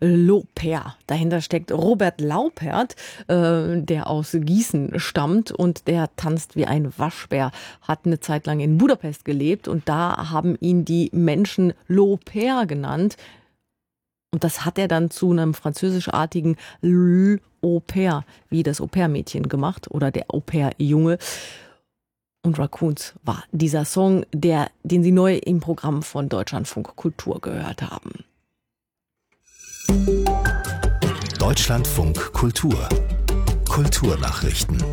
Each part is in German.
L'Au-pair. Dahinter steckt Robert Laupert, der aus Gießen stammt und der tanzt wie ein Waschbär, hat eine Zeit lang in Budapest gelebt und da haben ihn die Menschen L'Au-pair genannt. Und das hat er dann zu einem französischartigen L'Au-pair, wie das Au-pair-Mädchen gemacht oder der Au-pair-Junge. Und Raccoons war dieser Song, den Sie neu im Programm von Deutschlandfunk Kultur gehört haben. Deutschlandfunk Kultur. Kulturnachrichten.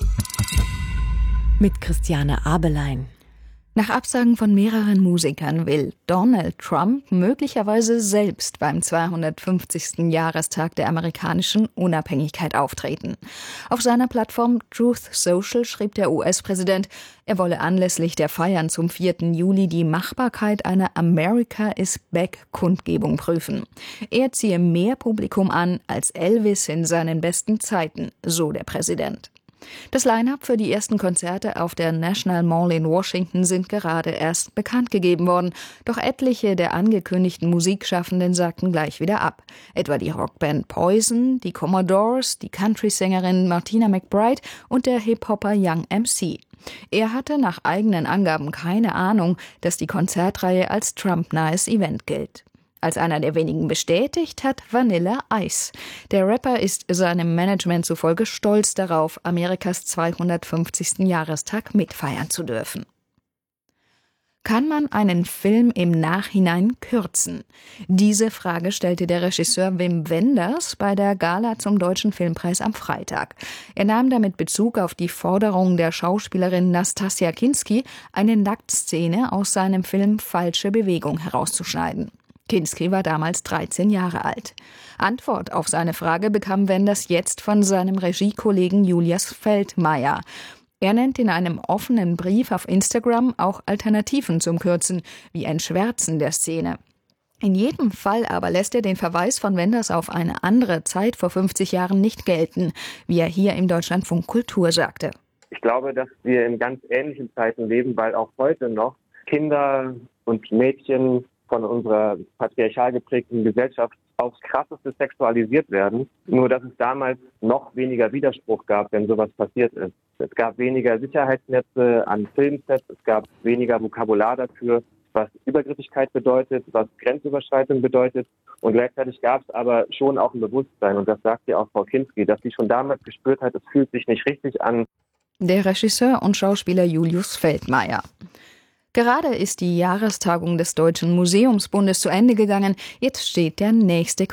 Mit Christiane Abelein. Nach Absagen von mehreren Musikern will Donald Trump möglicherweise selbst beim 250. Jahrestag der amerikanischen Unabhängigkeit auftreten. Auf seiner Plattform Truth Social schrieb der US-Präsident, er wolle anlässlich der Feiern zum 4. Juli die Machbarkeit einer America is Back-Kundgebung prüfen. Er ziehe mehr Publikum an als Elvis in seinen besten Zeiten, so der Präsident. Das Line-up für die ersten Konzerte auf der National Mall in Washington sind gerade erst bekannt gegeben worden. Doch etliche der angekündigten Musikschaffenden sagten gleich wieder ab. Etwa die Rockband Poison, die Commodores, die Country-Sängerin Martina McBride und der Hip-Hopper Young MC. Er hatte nach eigenen Angaben keine Ahnung, dass die Konzertreihe als Trump-nahes Event gilt. Als einer der wenigen bestätigt hat Vanilla Ice. Der Rapper ist seinem Management zufolge stolz darauf, Amerikas 250. Jahrestag mitfeiern zu dürfen. Kann man einen Film im Nachhinein kürzen? Diese Frage stellte der Regisseur Wim Wenders bei der Gala zum Deutschen Filmpreis am Freitag. Er nahm damit Bezug auf die Forderung der Schauspielerin Nastassja Kinski, eine Nacktszene aus seinem Film Falsche Bewegung herauszuschneiden. Kinski war damals 13 Jahre alt. Antwort auf seine Frage bekam Wenders jetzt von seinem Regiekollegen Julius Feldmeier. Er nennt in einem offenen Brief auf Instagram auch Alternativen zum Kürzen, wie ein Schwärzen der Szene. In jedem Fall aber lässt er den Verweis von Wenders auf eine andere Zeit vor 50 Jahren nicht gelten, wie er hier im Deutschlandfunk Kultur sagte. Ich glaube, dass wir in ganz ähnlichen Zeiten leben, weil auch heute noch Kinder und Mädchen von unserer patriarchal geprägten Gesellschaft aufs Krasseste sexualisiert werden. Nur, dass es damals noch weniger Widerspruch gab, wenn sowas passiert ist. Es gab weniger Sicherheitsnetze an Filmsets, es gab weniger Vokabular dafür, was Übergriffigkeit bedeutet, was Grenzüberschreitung bedeutet. Und gleichzeitig gab es aber schon auch ein Bewusstsein, und das sagt ja auch Frau Kinski, dass sie schon damals gespürt hat, es fühlt sich nicht richtig an. Der Regisseur und Schauspieler Julius Feldmeier. Gerade ist die Jahrestagung des Deutschen Museumsbundes zu Ende gegangen. Jetzt steht der nächste